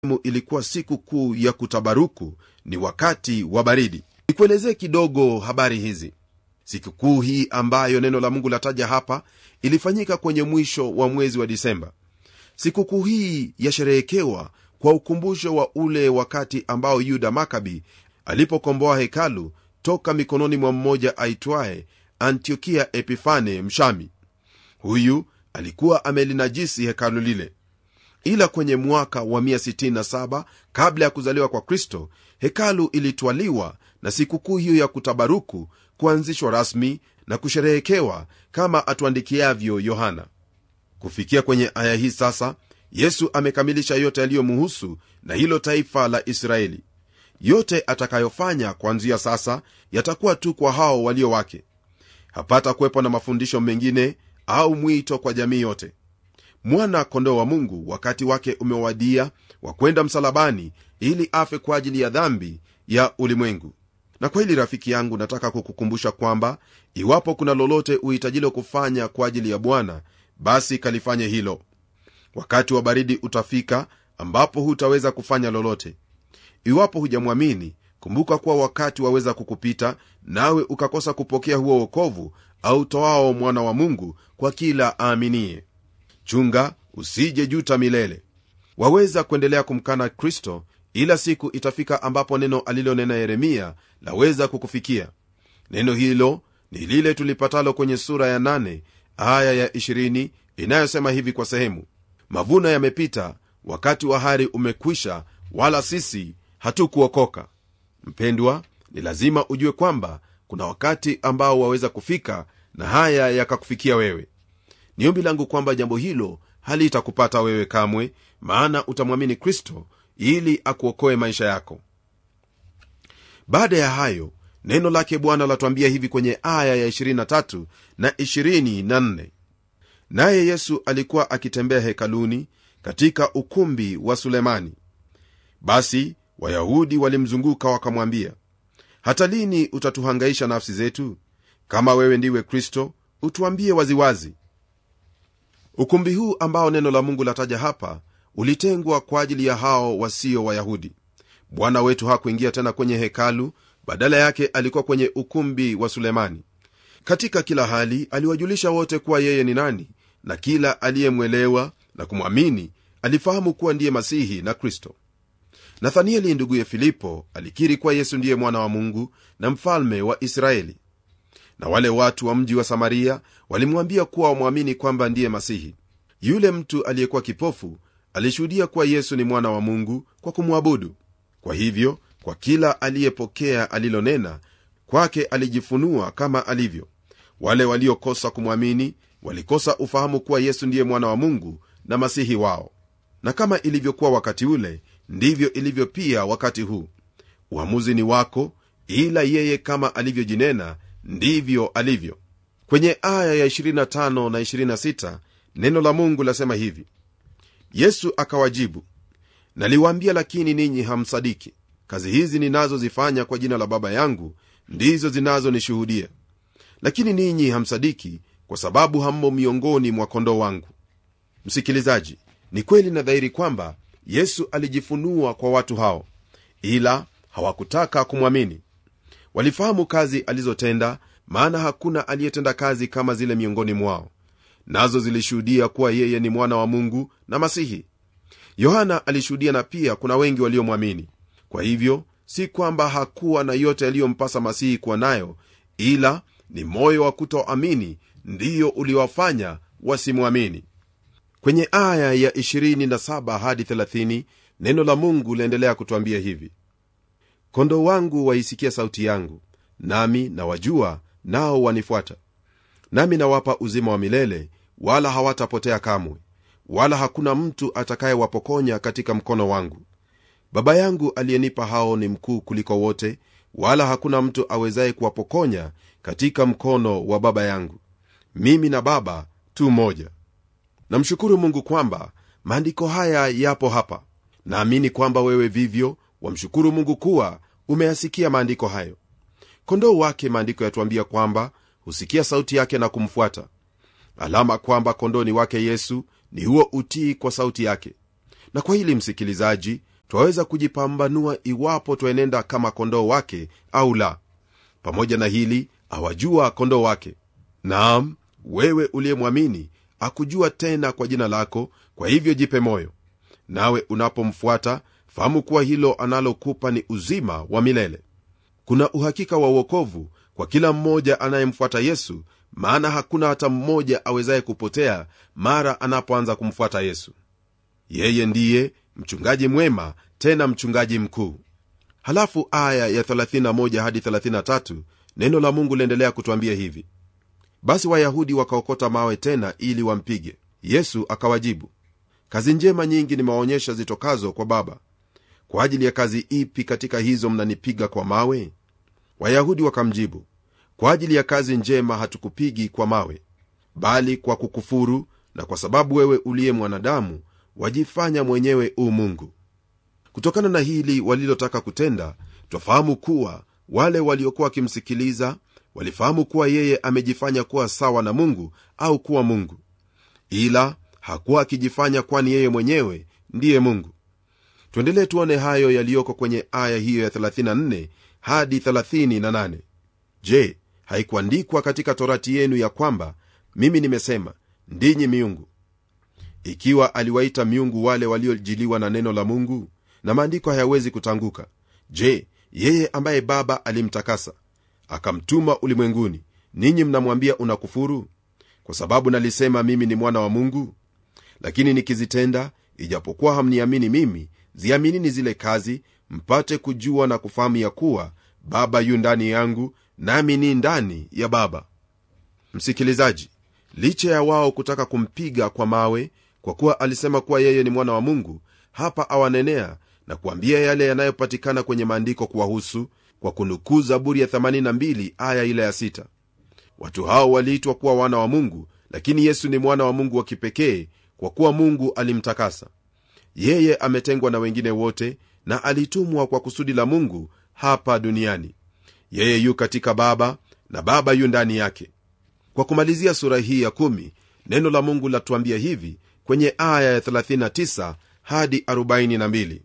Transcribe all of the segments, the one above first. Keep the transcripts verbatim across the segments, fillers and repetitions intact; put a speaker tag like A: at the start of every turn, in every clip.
A: ilikuwa siku kuu ya kutabaruku, ni wakati wa baridi. Nikuelezee kidogo habari hizi. Siku kuu hii ambayo neno la Mungu lataja hapa ilifanyika kwenye mwisho wa mwezi wa Disemba. Siku kuu hii yasherehekewa kwa ukumbusho wa ule wakati ambao Yuda Makabi alipokomboa hekalu toka mikononi mwa mmoja aitwaye Antiokia Epifane Mshami. Huyu alikuwa amelinajisi hekalu lile. Ila kwenye mwaka wa mia sitini na saba kabla ya kuzaliwa kwa Kristo, hekalu ilitwaliwa na sikukuu hiyo ya kutabaruku kuanzishwa rasmi na kusherehekewa kama atuandikiavyo Yohana. Kufikia kwenye aya hii sasa, Yesu amekamilisha yote yaliyomhusu na hilo taifa la Israeli. Yote atakayofanya kuanzia sasa yatakuwa tu kwa hao walio wake. Hapata kuwepo na mafundisho mengine au mwito kwa jamii yote. Mwana kondoo wa Mungu wakati wake umewadia wa kwenda msalabani ili afe kwa ajili ya dhambi ya ulimwengu. Na kwa hili rafiki yangu, nataka kukukumbusha kwamba iwapo kuna lolote uhitajilo kufanya kwa ajili ya Bwana, basi kalifanye hilo. Wakati wa baridi utafika ambapo hutaweza kufanya lolote. Iwapo hujamwamini, kumbuka kuwa wakati waweza kukupita nawe ukakosa kupokea huo wokovu au toao mwana wa Mungu kwa kila aaminie. Chunga usije juta milele. Waweza kuendelea kumkana Kristo, ila siku itafika ambapo neno alilonena Yeremia laweza kukufikia. Neno hilo ni lile tulipatalo kwenye sura ya nane aya ya ishirini inayosema hivi kwa sehemu: mavuno yamepita, wakati wa hari umekwisha, wala sisi hatukuokoka. Mpendwa, ni lazima ujue kwamba kuna wakati ambao waweza kufika na haya yakakufikia wewe. Ni ombi langu kwamba jambo hilo halitakupata wewe kamwe, maana utamwamini Kristo ili akuokoe maisha yako. Baada ya hayo, neno lake Bwana latuambia hivi kwenye aya ya ishirini na tatu na ishirini na nne: naye Yesu alikuwa akitembea hekaluni katika ukumbi wa Sulemani. Basi Wayahudi walimzunguka wakamwambia, hata lini utatuhangaisha nafsi zetu? Kama wewe ndiwe Kristo, utuambie waziwazi. Ukumbi huu ambao neno la Mungu lataja hapa ulitengwa kwa ajili ya hao wasio Wayahudi. Bwana wetu hakuingia tena kwenye hekalu, badala yake alikuwa kwenye ukumbi wa Sulemani. Katika kila hali aliwajulisha wote kuwa yeye ni nani, na kila aliyemwelewa na kumwamini alifahamu kuwa ndiye Masihi na Kristo. Nathanieli nduguye Filipo alikiri kuwa Yesu ndiye mwana wa Mungu na mfalme wa Israeli. Na wale watu wa mji wa Samaria walimwambia kuwa wamwamini kwamba ndiye Masihi. Yule mtu aliyekuwa kipofu alishuhudia kuwa Yesu ni mwana wa Mungu kwa kumwabudu. Kwa hivyo, kwa kila aliyepokea alilonena, kwake alijifunua kama alivyo. Wale waliokosa kumwamini walikosa ufahamu kuwa Yesu ndiye mwana wa Mungu na Masihi wao. Na kama ilivyokuwa wakati ule, ndivyo ilivyo pia wakati huu. Uamuzi ni wako, ila yeye kama alivyojinena ndivyo alivyo. Kwenye aya ya ishirini na tano na ishirini na sita neno la Mungu lasema hivi: Yesu akawajibu, naliwaambia, lakini ninyi hamsadiki. Kazi hizi ninazozifanya kwa jina la Baba yangu ndizo zinazonishuhudia, lakini ninyi hamsadiki kwa sababu hammo miongoni mwa kondoo wangu. Msikilizaji, ni kweli na dhahiri kwamba Yesu alijifunua kwa watu hao, ila hawakutaka kumwamini. Walifahamu kazi alizotenda, maana hakuna aliyetenda kazi kama zile miongoni mwao, nazo zilishuhudia kuwa yeye ni mwana wa Mungu na Masihi. Yohana alishuhudia, na pia kuna wengi waliomwamini. Kwa hivyo si kwamba hakuwa na yote aliyompasa Masihi kuwa nayo, ila ni moyo wa kutoamini ndiyo uliowafanya wasimwamini. Kwenye aya ya ishirini na saba hadi thelathini neno la Mungu laendelea kutuambia hivi: kondoo wangu waisikia sauti yangu, nami nawajua, nao wanifuata. Nami nawapa uzima wa milele, wala hawatapotea kamwe, wala hakuna mtu atakayewapokonya katika mkono wangu. Baba yangu aliyenipa hao ni mkuu kuliko wote, wala hakuna mtu awezaye kuwapokonya katika mkono wa Baba yangu. Mimi na Baba tu moja. Namshukuru Mungu kwamba maandiko haya yapo hapa. Naamini kwamba wewe vivyo wamshukuru Mungu kuwa umeyasikia maandiko hayo. Kondoo wake, maandiko yatuambia kwamba husikia sauti yake na kumfuata. Alama kwamba kondoo ni wake Yesu ni huo utii kwa sauti yake. Na kwa hili msikilizaji, twaweza kujipambanua iwapo twaenenda kama kondoo wake au la. Pamoja na hili, awajua kondoo wake. Naam, wewe uliyemwamini akujua tena kwa jina lako, kwa hivyo jipe moyo. Nawe unapomfuata, fahamu kuwa hilo analokupa ni uzima wa milele. Kuna uhakika wa wokovu kwa kila mmoja anayemfuata Yesu, maana hakuna hata mmoja awezaye kupotea mara anapoanza kumfuata Yesu. Yeye ndiye mchungaji mwema, tena mchungaji mkuu. Halafu aya ya thelathini na moja hadi thelathini na tatu, neno la Mungu liendelea kutuambia hivi: basi Wayahudi wakaokota mawe tena ili wampige. Yesu akawajibu, kazi njema nyingi nimewaonyesha zitokazo kwa Baba. Kwa ajili ya kazi ipi katika hizo mnanipiga kwa mawe? Wayahudi wakamjibu, kwa ajili ya kazi njema hatukupigi kwa mawe, bali kwa kukufuru, na kwa sababu wewe uliye mwanadamu wajifanya mwenyewe u Mungu. Kutokana na hili walilotaka kutenda, twafahamu kuwa wale waliokuwa wakimsikiliza walifahamu kuwa yeye amejifanya kuwa sawa na Mungu au kuwa Mungu, ila hakuwa akijifanya, kwani yeye mwenyewe ndiye Mungu. Tuendelee tuone hayo yaliyoko kwenye aya hiyo ya thelathini na nne hadi thelathini na nane. Je, haikuandikwa katika Torati yenu ya kwamba mimi nimesema ndinyi miungu? Ikiwa aliwaita miungu wale waliojiliwa na neno la Mungu, na maandiko hayawezi kutanguka, je, yeye ambaye Baba alimtakasa akamtuma ulimwenguni, ninyi mnamwambia unakufuru kwa sababu nalisema mimi ni mwana wa Mungu? Lakini nikizitenda, ijapokuwa hamniamini mimi, ziaminini zile kazi, mpate kujua na kufahamu ya kuwa Baba yu ndani yangu, nami ni ndani ya Baba. Msikilizaji, licha ya wao kutaka kumpiga kwa mawe kwa kuwa alisema kuwa yeye ni mwana wa Mungu, hapa awanenea na kuambia yale yanayopatikana kwenye maandiko kuwahusu, kwa kunukuu Zaburi ya themanini na mbili aya ile ya sita. Watu hao waliitwa kuwa wana wa Mungu, lakini Yesu ni mwana wa Mungu wa kipekee, kwa kuwa Mungu alimtakasa. Yeye ametengwa na wengine wote, na alitumwa kwa kusudi la Mungu hapa duniani. Yeye yu katika Baba na Baba yu ndani yake. Kwa kumalizia sura hii ya kumi, neno la Mungu latuambia hivi kwenye aya ya thelathini na tisa hadi arobaini na mbili: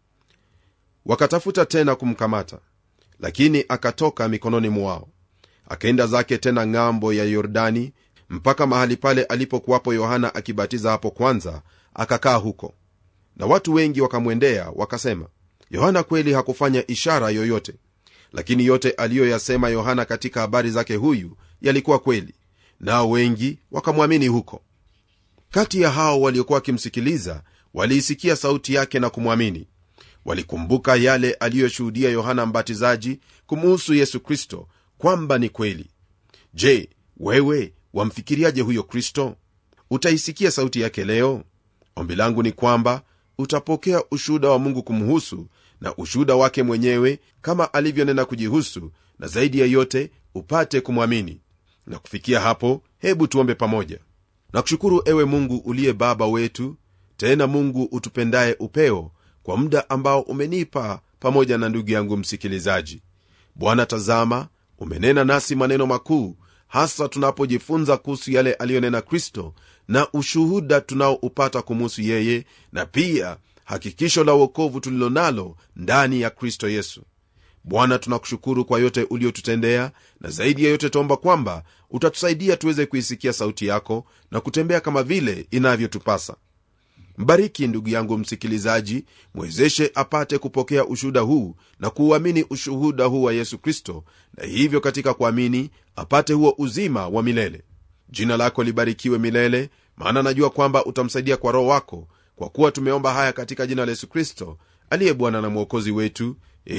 A: wakatafuta tena kumkamata, lakini akatoka mikononi mwao. Akaenda zake tena ng'ambo ya Yordani, mpaka mahali pale alipokuwapo Yohana akibatiza hapo kwanza, akakaa huko. Na watu wengi wakamwendea wakasema, Yohana kweli hakufanya ishara yoyote, lakini yote aliyoyasema Yohana katika habari zake huyu yalikuwa kweli, nao wengi wakamwamini huko. Kati ya hao waliokuwa wakimsikiliza, waliisikia sauti yake na kumwamini. Walikumbuka yale aliyoshuhudia Yohana Mbatizaji kumuhusu Yesu Kristo, kwamba ni kweli. Je, wewe wamfikiriaje huyo Kristo? Utaisikia sauti yake leo? Ombi langu ni kwamba utapokea ushuhuda wa Mungu kumhusu, na ushuhuda wake mwenyewe kama alivyonena kujihusu, na zaidi ya yote upate kumwamini. Na kufikia hapo, hebu tuombe pamoja. Na kushukuru ewe Mungu uliye Baba wetu, tena Mungu utupendaye upeo, kwa muda ambao umenipa pamoja na ndugu yangu msikilizaji. Bwana, tazama, umenena nasi maneno makuu, hasa tunapojifunza kuhusu yale aliyonena Kristo na ushuhuda tunaoupata kumuhusu yeye, na pia hakikisho la wokovu tulilonalo ndani ya Kristo Yesu. Bwana, tunakushukuru kwa yote uliotutendea, na zaidi ya yote tuomba kwamba utatusaidia tuweze kuisikia sauti yako na kutembea kama vile inavyotupasa. Mbariki ndugu yangu msikilizaji, mwezeshe apate kupokea ushuhuda huu na kuuamini ushuhuda huu wa Yesu Kristo, na hivyo katika kuamini apate huo uzima wa milele. Jina lako libarikiwe milele, maana najua kwamba utamsaidia kwa Roho wako, kwa kuwa tumeomba haya katika jina la Yesu Kristo aliye Bwana na Mwokozi wetu.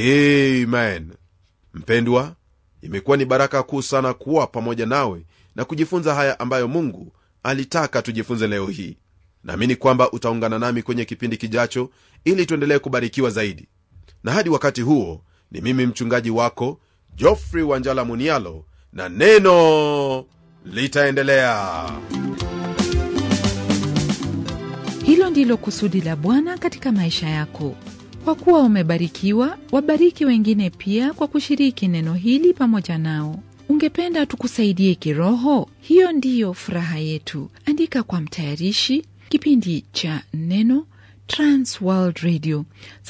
A: Amen. Mpendwa, imekuwa ni baraka kuu sana kuwa pamoja nawe na kujifunza haya ambayo Mungu alitaka tujifunze leo hii. Naamini kwamba utaungana nami kwenye kipindi kijacho ili tuendelee kubarikiwa zaidi. Na hadi wakati huo, ni mimi mchungaji wako Geoffrey Wanjala Munialo, na neno litaendelea.
B: Hilo ndilo kusudi la Bwana katika maisha yako. Kwa kuwa umebarikiwa, wabariki wengine pia kwa kushiriki neno hili pamoja nao. Ungependa tukusaidie kiroho? Hiyo ndiyo furaha yetu. Andika kwa mtayarishi kipindi cha Neno, Trans World Radio,